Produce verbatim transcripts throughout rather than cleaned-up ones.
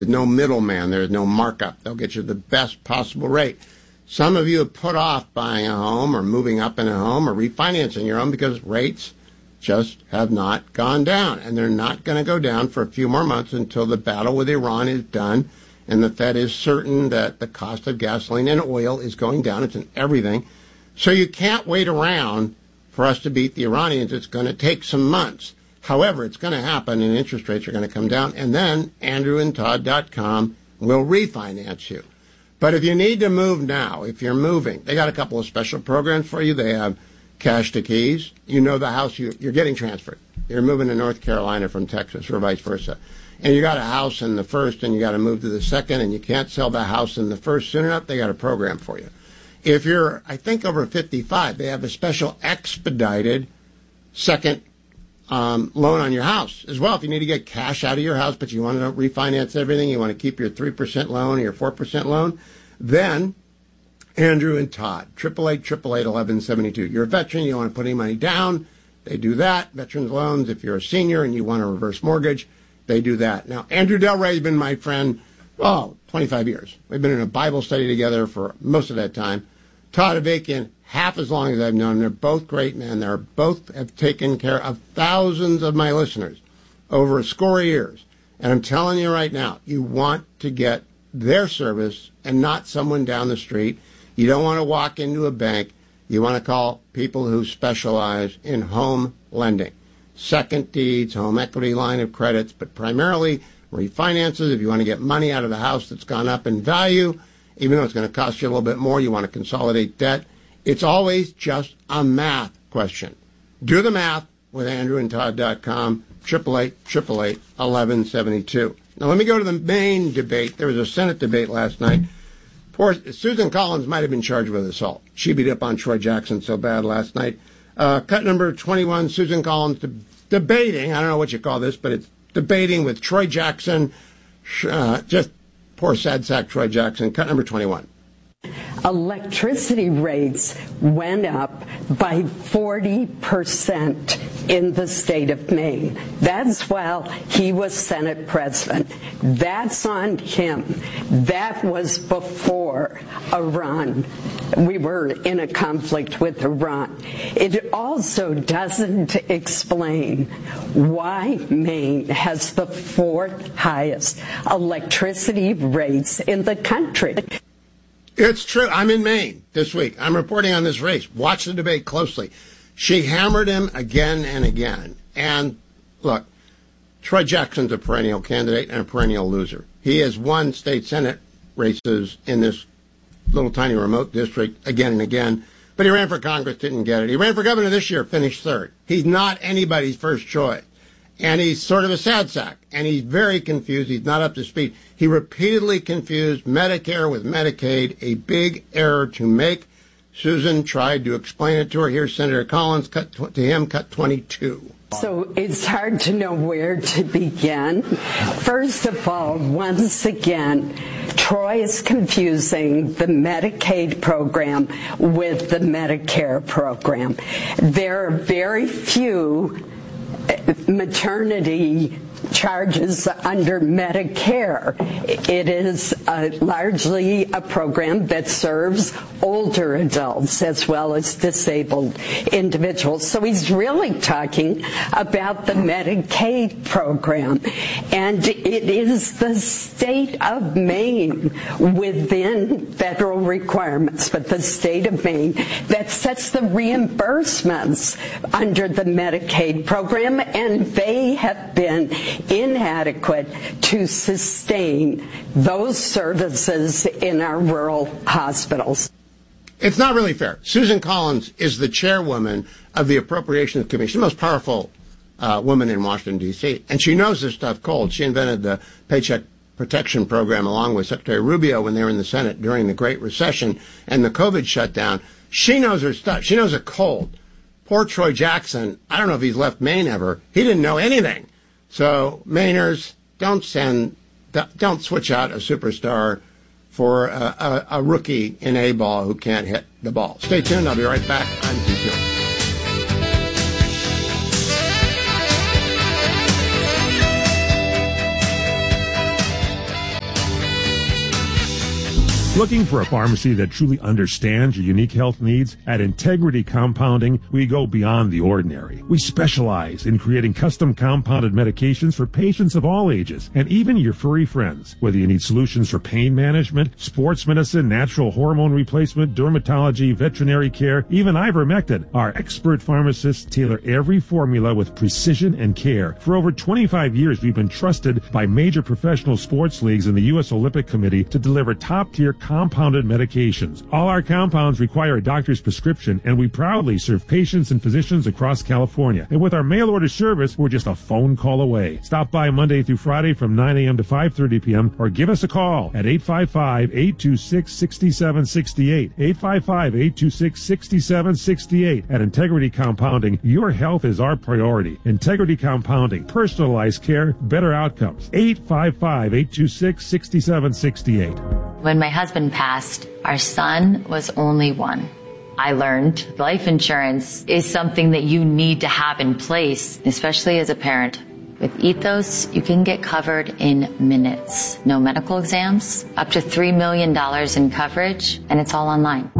no middleman. There's no markup. They'll get you the best possible rate. Some of you have put off buying a home or moving up in a home or refinancing your home because rates just have not gone down. And they're not going to go down for a few more months until the battle with Iran is done and the Fed is certain that the cost of gasoline and oil is going down. It's in everything. So you can't wait around for us to beat the Iranians. It's going to take some months. However, it's going to happen and interest rates are going to come down. And then andrew and todd dot com will refinance you. But if you need to move now, if you're moving, they got a couple of special programs for you. They have cash to keys. You know the house you, you're getting transferred. You're moving to North Carolina from Texas or vice versa. And you got a house in the first and you got to move to the second and you can't sell the house in the first soon enough, they got a program for you. If you're, I think, over fifty-five, they have a special expedited second um, loan on your house as well. If you need to get cash out of your house, but you want to refinance everything, you want to keep your three percent loan or your four percent loan, then Andrew and Todd, eight eight eight, eight eight eight, eleven seventy-two. You're a veteran, you don't want to put any money down, they do that. Veterans loans, if you're a senior and you want a reverse mortgage, they do that. Now, Andrew Del Rey has been my friend, oh, twenty-five years. We've been in a Bible study together for most of that time. Todd Avakian, half as long as I've known. They're both great men. They're both have taken care of thousands of my listeners over a score of years. And I'm telling you right now, you want to get their service and not someone down the street. You don't want to walk into a bank. You want to call people who specialize in home lending, second deeds, home equity line of credits, but primarily refinances. If you want to get money out of the house that's gone up in value, even though it's going to cost you a little bit more, you want to consolidate debt. It's always just a math question. Do the math with andrew and todd dot com, eight eight eight, eight eight eight, eleven seventy-two. Now let me go to the main debate. There was a Senate debate last night. Poor Susan Collins might have been charged with assault. She beat up on Troy Jackson so bad last night. Uh, cut number twenty-one, Susan Collins de- debating, I don't know what you call this, but it's debating with Troy Jackson. Uh, just poor sad sack Troy Jackson. Cut number twenty-one. Electricity rates went up by forty percent in the state of Maine. That's while he was Senate president. That's on him. That was before Iran. We were in a conflict with Iran. It also doesn't explain why Maine has the fourth highest electricity rates in the country. It's true. I'm in Maine this week. I'm reporting on this race. Watch the debate closely. She hammered him again and again. And look, Troy Jackson's a perennial candidate and a perennial loser. He has won state Senate races in this little tiny remote district again and again. But he ran for Congress, didn't get it. He ran for governor this year, finished third. He's not anybody's first choice. And he's sort of a sad sack, and he's very confused. He's not up to speed. He repeatedly confused Medicare with Medicaid, a big error to make. Susan tried to explain it to her. Here's Senator Collins, cut to him, cut twenty-two. So it's hard to know where to begin. First of all, once again, Troy is confusing the Medicaid program with the Medicare program. There are very few maternity charges under Medicare. It is uh, largely a program that serves older adults as well as disabled individuals. So he's really talking about the Medicaid program. And it is the state of Maine within federal requirements, but the state of Maine that sets the reimbursements under the Medicaid program, and they have been inadequate to sustain those services in our rural hospitals. It's not really fair. Susan Collins is the chairwoman of the Appropriations Commission, the most powerful uh, woman in Washington, D C, and she knows this stuff cold. She invented the Paycheck Protection Program along with Secretary Rubio when they were in the Senate during the Great Recession and the COVID shutdown. She knows her stuff. She knows it cold. Poor Troy Jackson, I don't know if he's left Maine ever. He didn't know anything. So, Mainers, don't send, don't switch out a superstar for a, a, a rookie in A-ball who can't hit the ball. Stay tuned. I'll be right back. I'm T Q. Looking for a pharmacy that truly understands your unique health needs? At Integrity Compounding, we go beyond the ordinary. We specialize in creating custom compounded medications for patients of all ages, and even your furry friends. Whether you need solutions for pain management, sports medicine, natural hormone replacement, dermatology, veterinary care, even ivermectin, our expert pharmacists tailor every formula with precision and care. For over twenty-five years, we've been trusted by major professional sports leagues and the U S Olympic Committee to deliver top-tier compounded medications. All our compounds require a doctor's prescription, and we proudly serve patients and physicians across California. And with our mail order service, we're just a phone call away. Stop by Monday through Friday from nine a.m. to five thirty p.m. or give us a call at eight five five, eight two six, six seven six eight. eight five five, eight two six, six seven six eight. At Integrity Compounding, your health is our priority. Integrity Compounding, personalized care, better outcomes. eight five five, eight two six, six seven six eight. When my husband passed, our son was only one. I learned life insurance is something that you need to have in place, especially as a parent. With Ethos, you can get covered in minutes. No medical exams, up to three million dollars in coverage, and it's all online.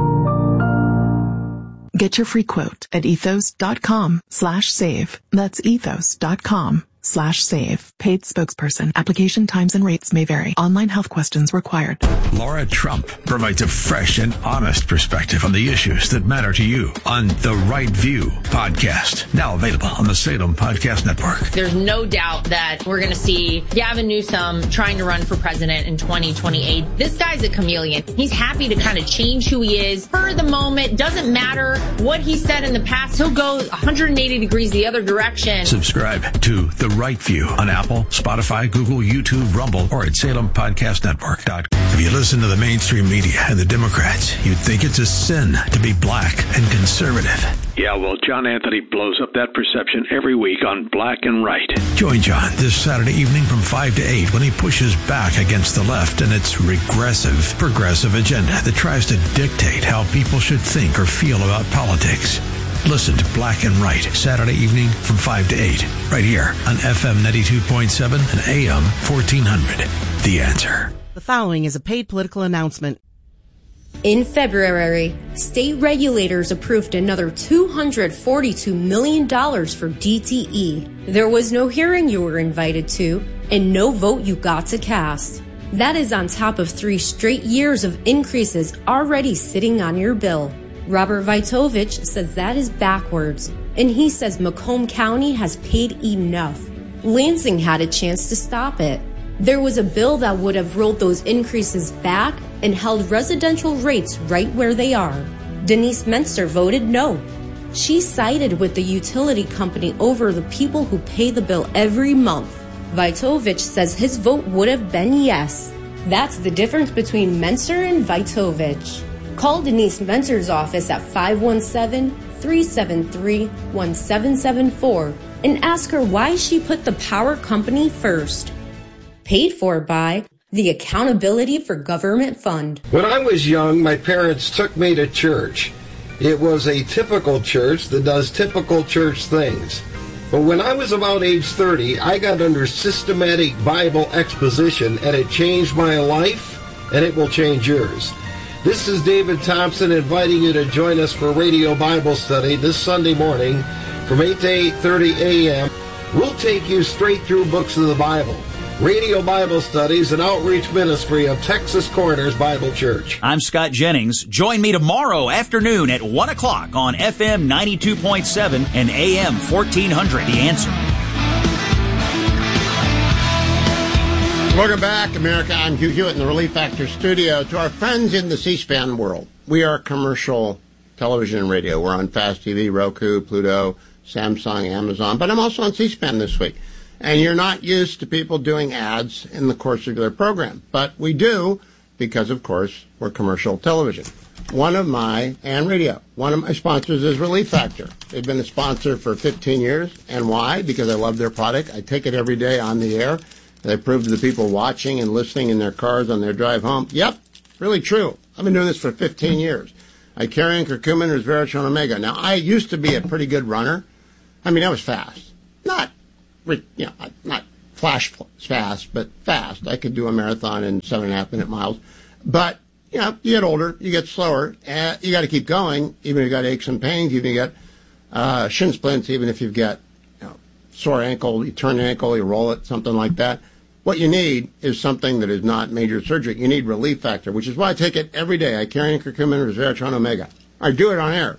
Get your free quote at ethos.com slash save. That's ethos.com slash save. Paid spokesperson. Application times and rates may vary. Online health questions required. Laura Trump provides a fresh and honest perspective on the issues that matter to you on The Right View podcast. Now available on the Salem Podcast Network. There's no doubt that we're going to see Gavin Newsom trying to run for president in twenty twenty-eight. This guy's a chameleon. He's happy to kind of change who he is for the moment. Doesn't matter what he said in the past. He'll go one hundred eighty degrees the other direction. Subscribe to The Right View on Apple, Spotify, Google, YouTube, Rumble, or at salem podcast network dot com. If you listen to the mainstream media and the Democrats, you'd think it's a sin to be black and conservative. Yeah, well, John Anthony blows up that perception every week on Black and Right. Join John this Saturday evening from five to eight when he pushes back against the left and its regressive, progressive agenda that tries to dictate how people should think or feel about politics. Listen to Black and Right Saturday evening from five to eight, right here on F M ninety-two point seven and A M fourteen hundred. The Answer. The following is a paid political announcement. In February, state regulators approved another two hundred forty-two million dollars for D T E. There was no hearing you were invited to, and no vote you got to cast. That is on top of three straight years of increases already sitting on your bill. Robert Vitovich says that is backwards, and he says Macomb County has paid enough. Lansing had a chance to stop it. There was a bill that would have rolled those increases back and held residential rates right where they are. Denise Menster voted no. She sided with the utility company over the people who pay the bill every month. Vitovich says his vote would have been yes. That's the difference between Menster and Vitovich. Call Denise Menster's office at five one seven, three seven three, one seven seven four and ask her why she put the power company first. Paid for by the Accountability for Government Fund. When I was young, my parents took me to church. It was a typical church that does typical church things. But when I was about age thirty, I got under systematic Bible exposition, and it changed my life, and it will change yours. This is David Thompson inviting you to join us for Radio Bible Study this Sunday morning from eight to eight thirty a.m. We'll take you straight through books of the Bible. Radio Bible Study is an outreach ministry of Texas Corners Bible Church. I'm Scott Jennings. Join me tomorrow afternoon at one o'clock on F M ninety-two point seven and A M fourteen hundred. The Answer. Welcome back, America. I'm Hugh Hewitt in the Relief Factor studio. To our friends in the C-SPAN world, we are commercial television and radio. We're on Fast T V, Roku, Pluto, Samsung, Amazon, but I'm also on C-SPAN this week. And you're not used to people doing ads in the course of their program, but we do because, of course, we're commercial television. One of my, and radio, one of my sponsors is Relief Factor. They've been a sponsor for fifteen years. And why? Because I love their product. I take it every day on the air. They prove to the people watching and listening in their cars on their drive home. Yep, really true. I've been doing this for fifteen years. I carry in curcumin, resveratrol, omega. Now, I used to be a pretty good runner. I mean, I was fast. Not, you know, not flash fast, but fast. I could do a marathon in seven and a half minute miles. But you know, you get older, you get slower, and you got to keep going, even if you got aches and pains, even if you got uh, shin splints, even if you've got, you know, sore ankle, you turn an ankle, you roll it, something like that. What you need is something that is not major surgery. You need Relief Factor, which is why I take it every day. I carry curcumin, resveratrol, omega. I do it on air.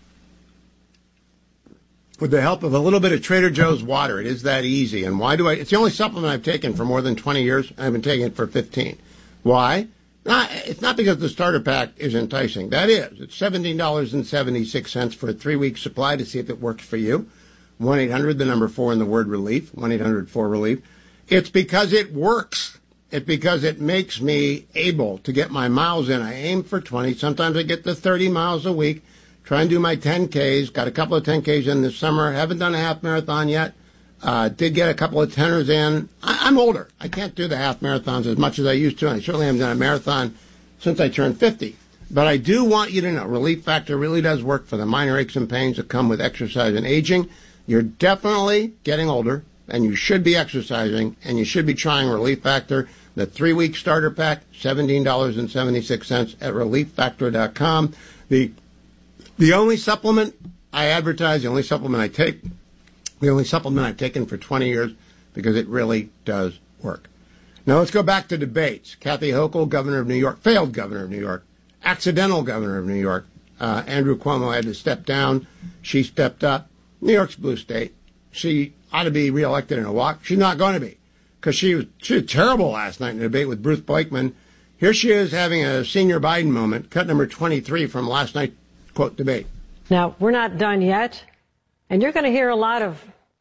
With the help of a little bit of Trader Joe's water. It is that easy. And why do I? It's the only supplement I've taken for more than twenty years. I've been taking it for fifteen. Why? Not, it's not because the starter pack is enticing. That is. It's seventeen dollars and seventy-six cents for a three-week supply to see if it works for you. one eight hundred, the number four in the word relief. one eight hundred four relief. It's because it works. It's because it makes me able to get my miles in. I aim for twenty. Sometimes I get to thirty miles a week. Try and do my ten Ks. Got a couple of ten Ks in this summer. Haven't done a half marathon yet. Uh, did get a couple of teners in. I, I'm older. I can't do the half marathons as much as I used to, and I certainly haven't done a marathon since I turned fifty. But I do want you to know Relief Factor really does work for the minor aches and pains that come with exercise and aging. You're definitely getting older, and you should be exercising, and you should be trying Relief Factor. The three-week starter pack, seventeen dollars and seventy-six cents at relief factor dot com. The The only supplement I advertise, the only supplement I take, the only supplement I've taken for twenty years, because it really does work. Now let's go back to debates. Kathy Hochul, governor of New York, failed governor of New York, accidental governor of New York. Uh, Andrew Cuomo had to step down. She stepped up. New York's a blue state. She ought to be reelected in a walk. She's not going to be, because she was, she was terrible last night in a debate with Bruce Blakeman. Here she is having a senior Biden moment, cut number twenty-three from last night's quote debate. Now, we're not done yet, and you're going to hear a lot of,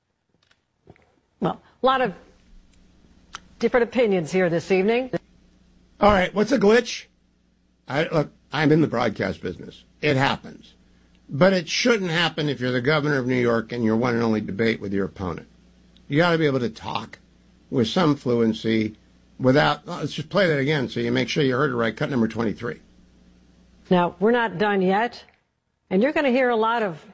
well, a lot of different opinions here this evening. All right, what's a glitch? I, look, I'm in the broadcast business. It happens. But it shouldn't happen if you're the governor of New York and your one and only debate with your opponent. You got to be able to talk with some fluency without, let's just play that again so you make sure you heard it right. Cut number twenty-three. Now, we're not done yet. And you're going to hear a lot of,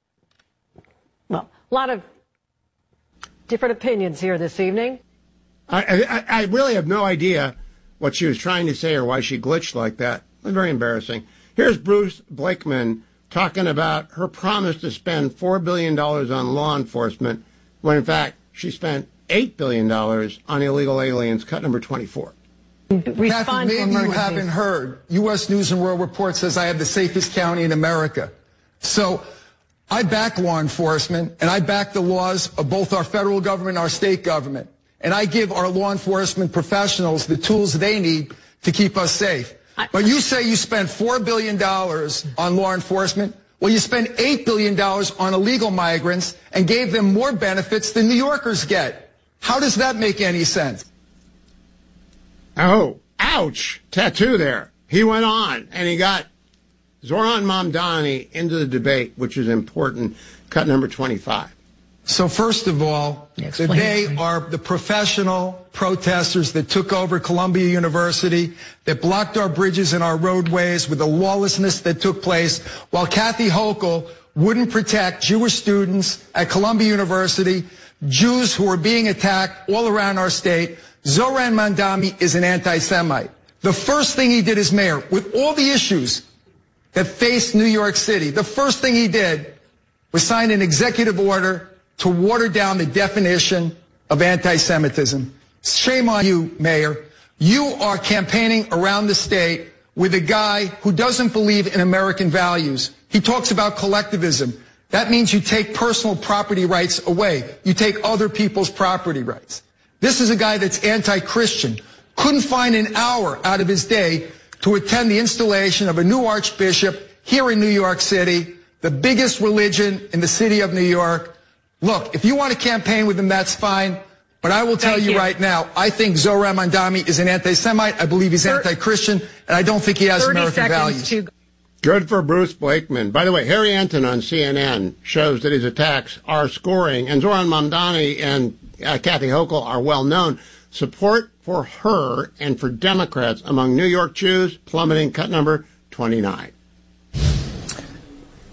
well, a lot of different opinions here this evening. I, I, I really have no idea what she was trying to say or why she glitched like that. Very embarrassing. Here's Bruce Blakeman talking about her promise to spend four billion dollars on law enforcement, when in fact she spent eight billion dollars on illegal aliens. Cut number twenty-four. Kathy, maybe you haven't heard. U S News and World Report says I have the safest county in America. So I back law enforcement, and I back the laws of both our federal government and our state government. And I give our law enforcement professionals the tools they need to keep us safe. But you say you spent four billion dollars on law enforcement. Well, you spent eight billion dollars on illegal migrants and gave them more benefits than New Yorkers get. How does that make any sense? Oh, ouch, tattoo there. He went on, and he got Zoran Mamdani into the debate, which is important. Cut number twenty-five. So first of all, Explain. they are the professional protesters that took over Columbia University, that blocked our bridges and our roadways with the lawlessness that took place, while Kathy Hochul wouldn't protect Jewish students at Columbia University, Jews who were being attacked all around our state. Zoran Mamdani is an anti-Semite. The first thing he did as mayor, with all the issues that faced New York City, the first thing he did was sign an executive order to water down the definition of anti-Semitism. Shame on you, Mayor. You are campaigning around the state with a guy who doesn't believe in American values. He talks about collectivism. That means you take personal property rights away. You take other people's property rights. This is a guy that's anti-Christian. Couldn't find an hour out of his day to attend the installation of a new archbishop here in New York City, the biggest religion in the city of New York. Look, if you want to campaign with him, that's fine. But I will tell you, you right now, I think Zoran Mamdani is an anti-Semite. I believe he's anti-Christian, and I don't think he has American values. To- Good for Bruce Blakeman. By the way, Harry Anton on C N N shows that his attacks are scoring, and Zoran Mamdani and uh, Kathy Hochul are well known. Support for her and for Democrats among New York Jews plummeting. Cut number twenty-nine.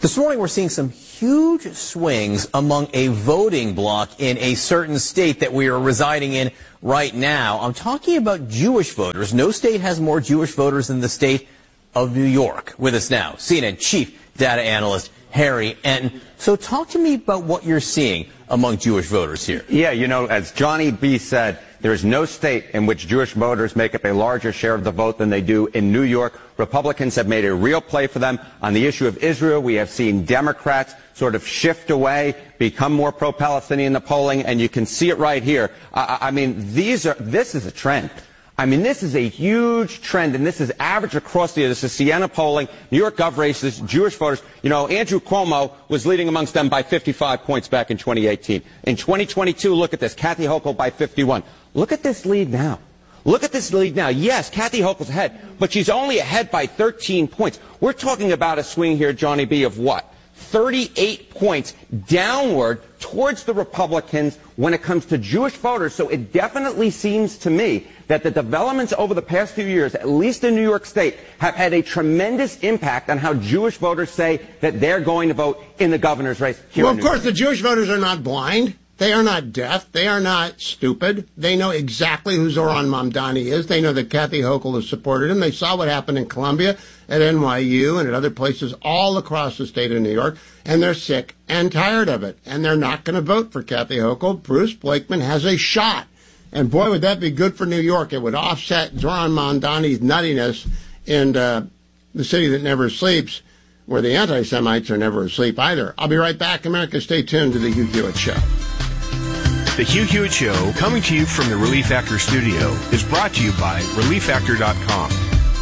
This morning, we're seeing some huge swings among a voting bloc in a certain state that we are residing in right now. I'm talking about Jewish voters. No state has more Jewish voters than the state of New York. With us now, C N N chief data analyst Harry Enton. So talk to me about what you're seeing among Jewish voters here. Yeah, you know, as Johnny B. said, there is no state in which Jewish voters make up a larger share of the vote than they do in New York. Republicans have made a real play for them. On the issue of Israel, we have seen Democrats sort of shift away, become more pro-Palestinian in the polling, and you can see it right here. I, I mean, these are, this is a trend. I mean, this is a huge trend, and this is average across the year. This is Siena polling, New York Gov races, Jewish voters. You know, Andrew Cuomo was leading amongst them by fifty-five points back in twenty eighteen. In twenty twenty-two, look at this, Kathy Hochul by fifty-one. Look at this lead now. Look at this lead now. Yes, Kathy Hochul's ahead, but she's only ahead by thirteen points. We're talking about a swing here, Johnny B., of what? thirty-eight points downward towards the Republicans when it comes to Jewish voters. So it definitely seems to me that the developments over the past few years, at least in New York State, have had a tremendous impact on how Jewish voters say that they're going to vote in the governor's race here well, in New York. Well, of course, York. the Jewish voters are not blind. They are not deaf. They are not stupid. They know exactly who Zoran Mamdani is. They know that Kathy Hochul has supported him. They saw what happened in Columbia, at N Y U, and at other places all across the state of New York, and they're sick and tired of it. And they're not going to vote for Kathy Hochul. Bruce Blakeman has a shot. And boy, would that be good for New York. It would offset Zoran Mamdani's nuttiness in uh, the city that never sleeps, where the anti-Semites are never asleep either. I'll be right back. America, stay tuned to the Hugh Hewitt Show. The Hugh Hewitt Show, coming to you from the Relief Factor studio, is brought to you by Relief Factor dot com.